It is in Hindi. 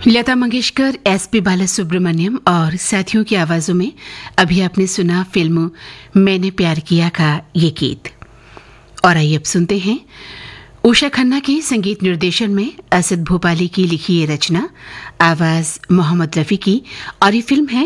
लता मंगेशकर, एसपी बालासुब्रमण्यम और साथियों की आवाजों में अभी आपने सुना फिल्म मैंने प्यार किया का ये गीत। और आइए अब सुनते हैं उषा खन्ना के संगीत निर्देशन में असद भोपाली की लिखी ये रचना, आवाज मोहम्मद रफी की, और ये फिल्म है